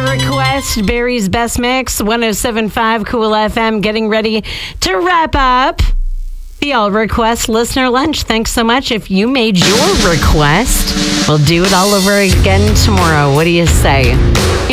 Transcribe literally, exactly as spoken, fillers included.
request, Barry's Best Mix, one oh seven point five Cool F M, getting ready to wrap up the All Request Listener Lunch. Thanks so much. If you made your request, we'll do it all over again tomorrow. What do you say?